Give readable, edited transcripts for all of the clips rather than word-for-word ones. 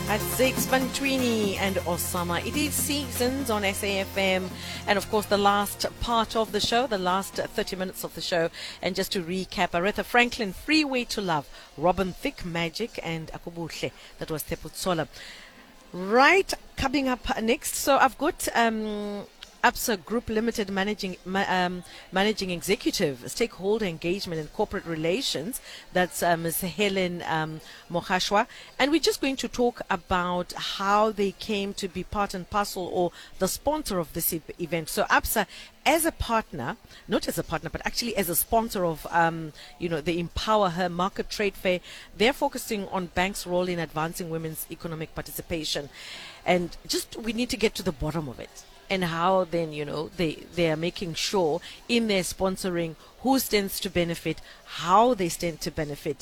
At 6, Bantwini and Osama. It is Seasons on SAFM. And of course, the last part of the show, the last 30 minutes of the show. And just to recap, Aretha Franklin, Freeway to Love, Robin Thicke, Magic, and Akubuhle. That was Teputsola. Right, coming up next. So I've got ABSA Group Limited managing executive, stakeholder engagement and corporate relations. That's Ms. Helen Mohashwa. And we're just going to talk about how they came to be part and parcel or the sponsor of this event. So ABSA, as a partner, not as a partner, but actually as a sponsor of, the Empower Her Market Trade Fair, they're focusing on banks' role in advancing women's economic participation. And we need to get to the bottom of it. And how then, they are making sure in their sponsoring who stands to benefit, how they stand to benefit.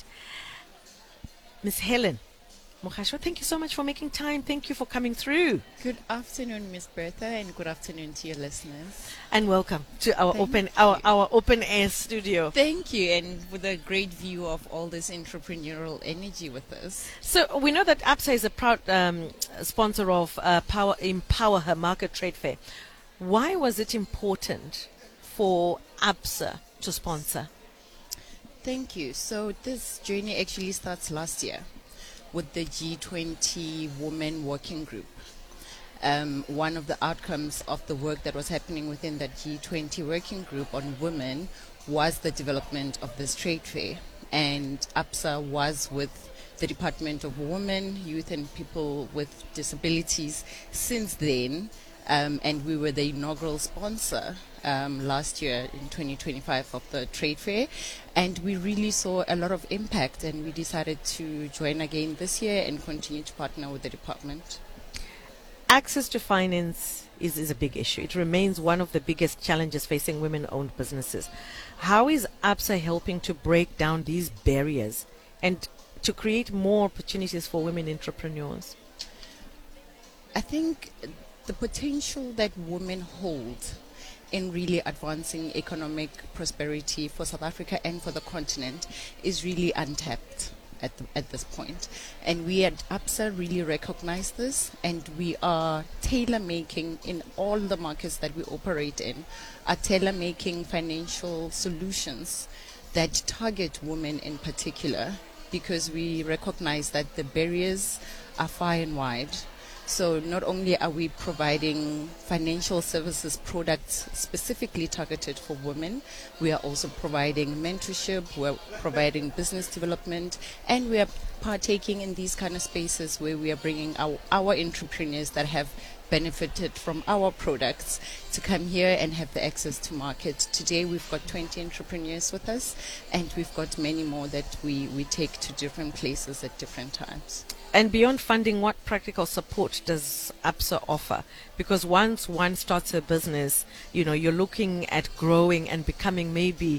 Ms. Helen Mohashwa, thank you so much for making time. Thank you for coming through. Good afternoon, Ms. Bertha, and good afternoon to your listeners. And welcome to our our open air studio. Thank you, and with a great view of all this entrepreneurial energy with us. So we know that ABSA is a proud sponsor of Empower Her Market Trade Fair. Why was it important for ABSA to sponsor? Thank you. So this journey actually starts last year with the G20 Women Working Group. One of the outcomes of the work that was happening within that G20 Working Group on women was the development of this trade fair. And ABSA was with the Department of Women, Youth and People with Disabilities since then. And we were the inaugural sponsor last year in 2025 of the trade fair, and we really saw a lot of impact, and we decided to join again this year and continue to partner with the department. Access to finance is a big issue. It remains one of the biggest challenges facing women-owned businesses. How is ABSA helping to break down these barriers and to create more opportunities for women entrepreneurs? I think the potential that women hold in really advancing economic prosperity for South Africa and for the continent is really untapped at this point. And we at ABSA really recognize this, and we are tailor-making in all the markets that we operate in, are tailor-making financial solutions that target women in particular, because we recognize that the barriers are far and wide. So not only are we providing financial services products specifically targeted for women, we are also providing mentorship, we're providing business development, and we are partaking in these kind of spaces where we are bringing our entrepreneurs that have benefited from our products to come here and have the access to market. Today we've got 20 entrepreneurs with us, and we've got many more that we take to different places at different times. And beyond funding, what practical support does ABSA offer? Because once one starts a business, you're looking at growing and becoming maybe,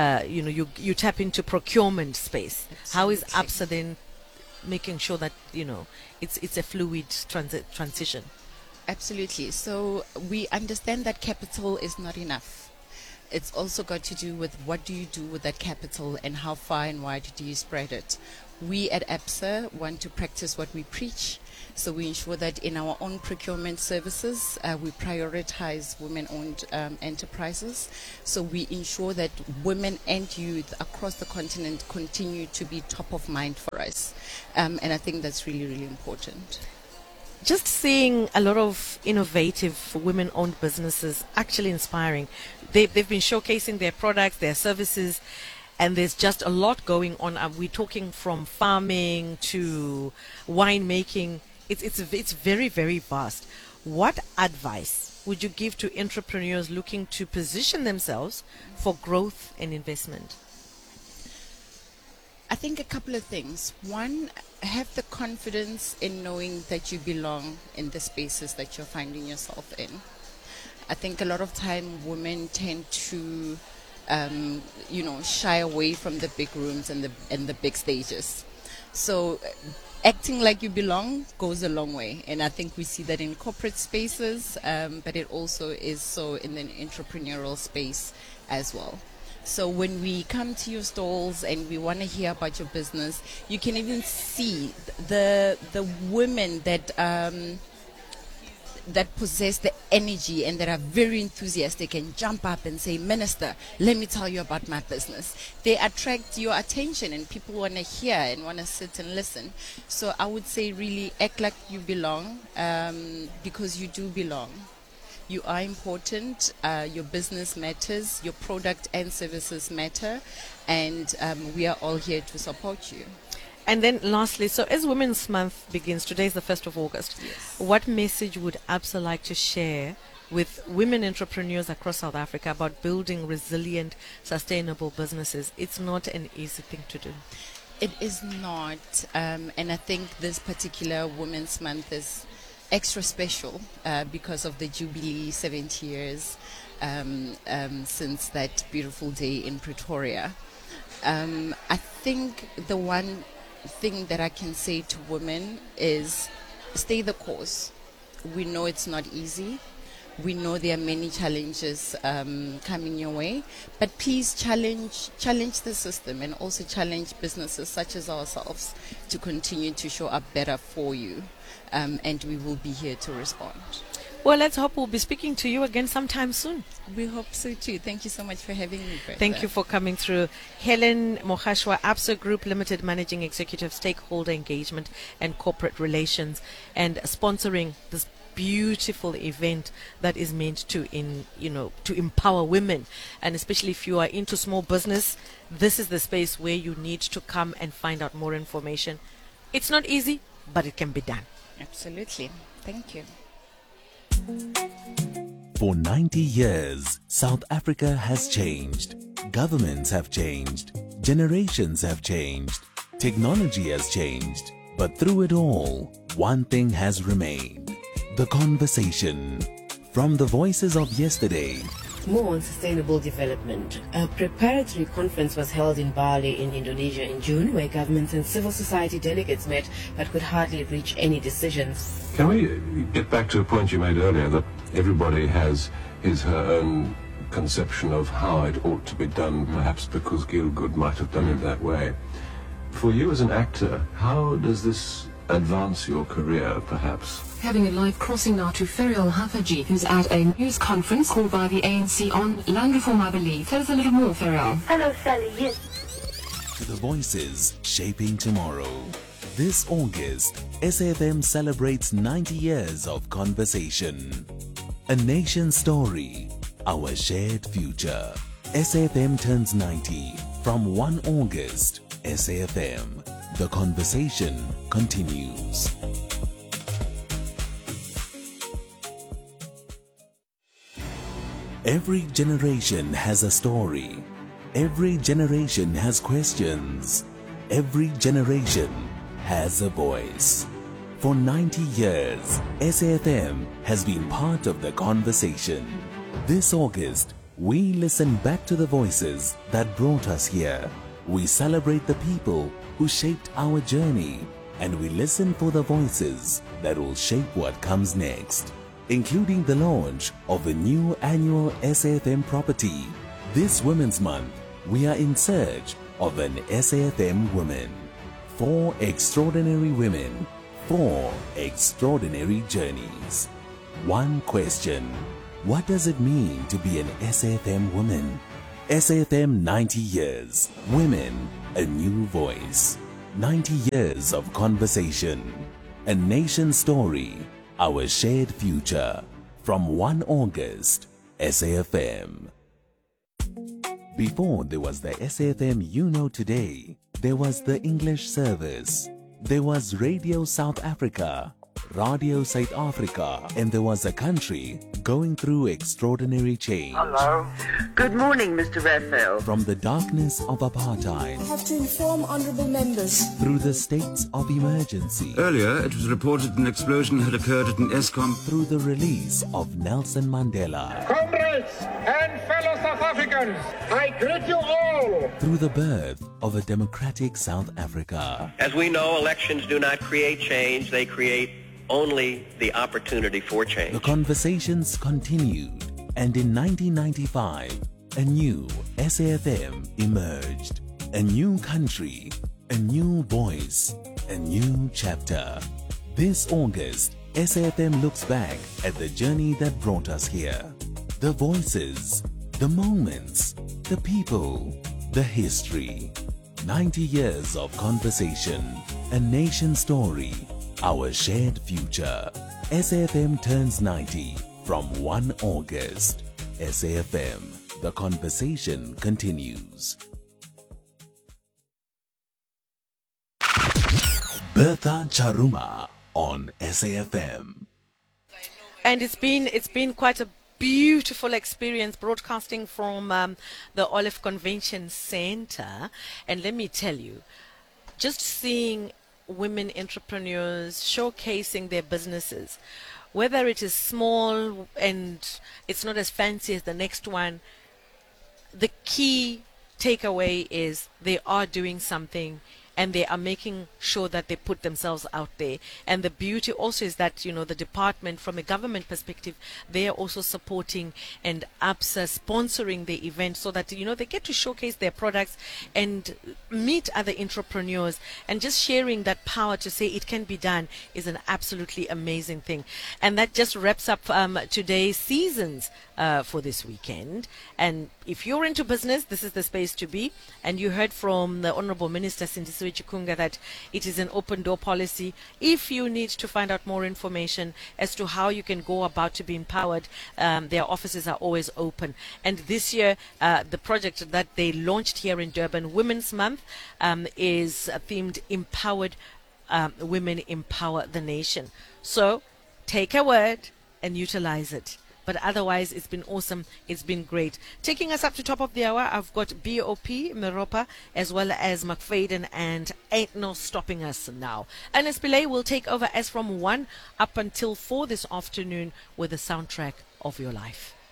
you tap into procurement space. Absolutely. How is ABSA then making sure that, it's a fluid transition? Absolutely. So we understand that capital is not enough. It's also got to do with what do you do with that capital and how far and wide do you spread it. We at ABSA want to practice what we preach. So we ensure that in our own procurement services, we prioritize women-owned enterprises. So we ensure that women and youth across the continent continue to be top of mind for us. And I think that's really, really important. Just seeing a lot of innovative women-owned businesses actually inspiring. They've been showcasing their products, their services, and there's just a lot going on. We're talking from farming to winemaking. It's very, very vast. What advice would you give to entrepreneurs looking to position themselves for growth and investment? I think a couple of things. One, have the confidence in knowing that you belong in the spaces that you're finding yourself in. I think a lot of time women tend to shy away from the big rooms and the big stages. So acting like you belong goes a long way, and I think we see that in corporate spaces, but it also is so in the entrepreneurial space as well. So when we come to your stalls and we want to hear about your business, you can even see the women that that possess the energy and that are very enthusiastic and jump up and say, Minister, let me tell you about my business. They attract your attention and people want to hear and want to sit and listen. So I would say really act like you belong, because you do belong. You are important, your business matters, your product and services matter, and we are all here to support you. And then lastly, so as Women's Month begins, today is the 1st of August, Yes. what message would ABSA like to share with women entrepreneurs across South Africa about building resilient, sustainable businesses? It's not an easy thing to do. It is not, and I think this particular Women's Month is extra special because of the Jubilee 70 years since that beautiful day in Pretoria. I think the one thing that I can say to women is stay the course. We know it's not easy. We know there are many challenges coming your way, but please challenge the system and also challenge businesses such as ourselves to continue to show up better for you, and we will be here to respond. Well, let's hope we'll be speaking to you again sometime soon. We hope so too. Thank you so much for having me, Bertha. Thank you for coming through. Helen Mogashwa, ABSA Group Limited Managing Executive, Stakeholder Engagement and Corporate Relations, and sponsoring this beautiful event that is meant to empower women, and especially if you are into small business, this is the space where you need to come and find out more information. It's not easy, but it can be done. Absolutely. Thank you. For 90 years, South Africa has changed. Governments have changed. Generations have changed. Technology has changed. But through it all, one thing has remained. The conversation. From the voices of yesterday. More on sustainable development. A preparatory conference was held in Bali in Indonesia in June, where governments and civil society delegates met but could hardly reach any decisions. Can we get back to a point you made earlier, that everybody has her own conception of how it ought to be done, perhaps because Gielgud might have done it that way. For you as an actor, how does this advance your career, perhaps? Having a live crossing now to Ferial Hafaji, who's at a news conference called by the ANC on land reform, I believe. Tell us a little more, Ferial. Hello, Sally. Yes. To the voices shaping tomorrow. This August, SAFM celebrates 90 years of conversation. A nation's story, our shared future. SAFM turns 90 from 1 August. SAFM. The conversation continues. Every generation has a story. Every generation has questions. Every generation has a voice. For 90 years, SAFM has been part of the conversation. This August, we listen back to the voices that brought us here. We celebrate the people who shaped our journey, and we listen for the voices that will shape what comes next, including the launch of a new annual SAFM property. This Women's Month, we are in search of an SAFM woman. 4 extraordinary women, 4 extraordinary journeys. One question: what does it mean to be an SAFM woman? SAFM 90 years. Women, a new voice. 90 years of conversation. A nation's story, our shared future. From 1 August, SAFM. Before there was the SAFM you know today, there was the English service. There was Radio South Africa, Radio South Africa, and there was a country going through extraordinary change. Hello. Good morning, Mr. Raphael. From the darkness of apartheid. I have to inform honourable members. Through the states of emergency. Earlier, it was reported an explosion had occurred at an Eskom. Through the release of Nelson Mandela. Comrades and fellow South Africans, I greet you all. Through the birth of a democratic South Africa. As we know, elections do not create change, they create only the opportunity for change. The conversations continued, and in 1995, a new SAFM emerged. A new country, a new voice, a new chapter. This August, SAFM looks back at the journey that brought us here. The voices, the moments, the people, the history. 90 years of conversation, a nation story, our shared future. SAFM turns 90 from 1 August. SAFM, the conversation continues. Bertha Charuma on SAFM. And it's been quite a beautiful experience broadcasting from the Olive Convention Center. And let me tell you, just seeing women entrepreneurs showcasing their businesses, whether it is small and it's not as fancy as the next one, the key takeaway is they are doing something and they are making sure that they put themselves out there. And the beauty also is that, the department, from a government perspective, they are also supporting and ABSA sponsoring the event so that, they get to showcase their products and meet other entrepreneurs, and just sharing that power to say it can be done is an absolutely amazing thing. And that just wraps up today's seasons for this weekend. And if you're into business, this is the space to be. And you heard from the Honorable Minister Sindisiwe Chikunga that it is an open door policy. If you need to find out more information as to how you can go about to be empowered, their offices are always open. And this year, the project that they launched here in Durban, Women's Month, is themed Empowered Women Empower the Nation. So take a word and utilize it. But otherwise, it's been awesome. It's been great. Taking us up to top of the hour, I've got BOP, Meropa, as well as McFadden, and Ain't No Stopping Us Now. Ernest Pillay will take over as from 1 up until 4 this afternoon with the soundtrack of your life.